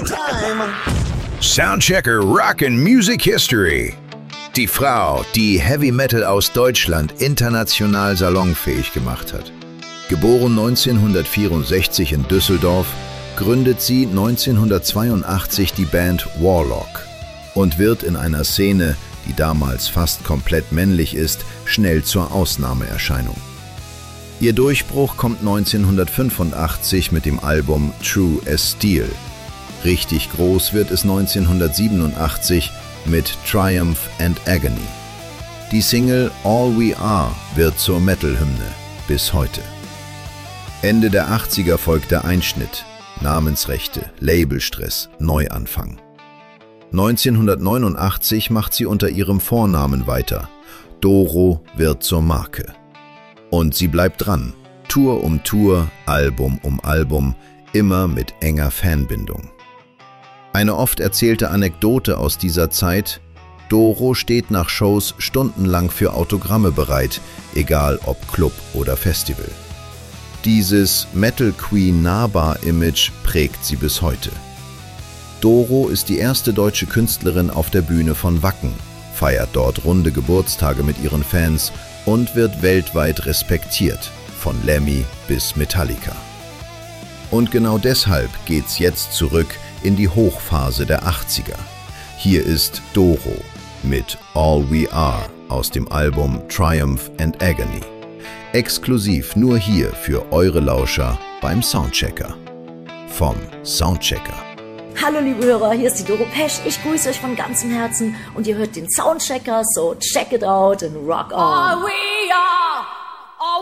Soundchecker Rock and Music History. Die Frau, die Heavy Metal aus Deutschland international salonfähig gemacht hat. Geboren 1964 in Düsseldorf, gründet sie 1982 die Band Warlock und wird in einer Szene, die damals fast komplett männlich ist, schnell zur Ausnahmeerscheinung. Ihr Durchbruch kommt 1985 mit dem Album True as Steel. Richtig groß wird es 1987 mit Triumph and Agony. Die Single All We Are wird zur Metal-Hymne bis heute. Ende der 80er folgt der Einschnitt, Namensrechte, Labelstress, Neuanfang. 1989 macht sie unter ihrem Vornamen weiter. Doro wird zur Marke. Und sie bleibt dran, Tour um Tour, Album um Album, immer mit enger Fanbindung. Eine oft erzählte Anekdote aus dieser Zeit: Doro steht nach Shows stundenlang für Autogramme bereit, egal ob Club oder Festival. Dieses Metal Queen Nahbar-Image prägt sie bis heute. Doro ist die erste deutsche Künstlerin auf der Bühne von Wacken, feiert dort runde Geburtstage mit ihren Fans und wird weltweit respektiert, von Lemmy bis Metallica. Und genau deshalb geht's jetzt zurück in die Hochphase der 80er. Hier ist Doro mit All We Are aus dem Album Triumph and Agony. Exklusiv nur hier für eure Lauscher beim Soundchecker. Vom Soundchecker. Hallo liebe Hörer, hier ist die Doro Pesch. Ich grüße euch von ganzem Herzen und ihr hört den Soundchecker, so check it out and rock on.